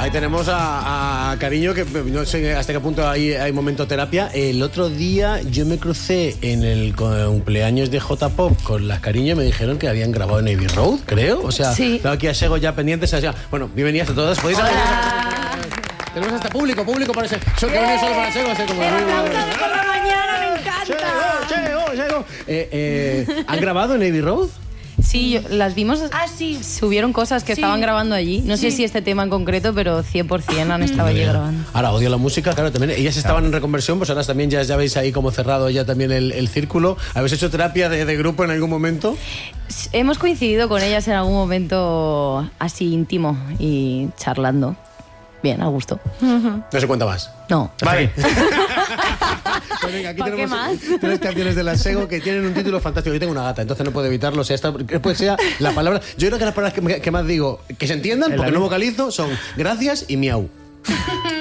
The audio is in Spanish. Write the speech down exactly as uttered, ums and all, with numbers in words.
Ahí tenemos a, a Cariño, que no sé hasta qué punto hay, hay momento terapia. El otro día yo me crucé en el cumpleaños de J-Pop con las Cariño y me dijeron que habían grabado en Abbey Road, creo. O sea, sí. Tengo aquí a Sego ya pendientes. O sea, bueno, bienvenidas a todas. ¿Podéis hablar? Tenemos hasta público, público para ese. Yo que venía solo para Sego, así como. El aplauso de por la mañana, me encanta. Sego, Sego, Sego. Eh, eh, ¿Han grabado en Abbey Road? Sí, yo, las vimos. Ah, sí. Subieron cosas que Sí. estaban grabando allí. No Sí. sé si este tema en concreto, pero cien por ciento han estado allí grabando. Ahora odio la música, claro, también. Ellas estaban en reconversión, pues ahora también ya, ya veis ahí como cerrado ya también el, el círculo. ¿Habéis hecho terapia de, de grupo en algún momento? Hemos coincidido con ellas en algún momento así íntimo y charlando. Bien, a gusto. No se cuenta más. No. Vale. Pues venga, aquí ¿Para qué tenemos más? tres canciones de la Sego que tienen un título fantástico. Yo tengo una gata, entonces no puedo evitarlo. O sea, esta pues sea la palabra. Yo creo que las palabras que, que más digo que se entiendan, porque no vocalizo, son gracias y miau.